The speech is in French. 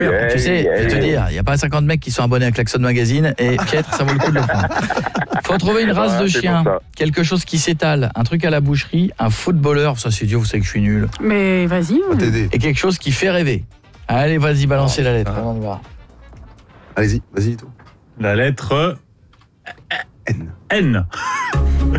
Tu sais, je vais te dire, il n'y a pas 50 mecs qui sont abonnés à Klaxon Magazine et Pietre, ça vaut le coup de le prendre. Faut trouver une race de chien, quelque chose qui s'étale, un truc à la boucherie, un footballeur, ça c'est dur, vous savez que je suis nul. Mais vas-y. Et quelque chose qui fait rêver. Allez, vas-y, balancez la lettre. On va voir. Allez-y, vas-y, Vito. La lettre N. N.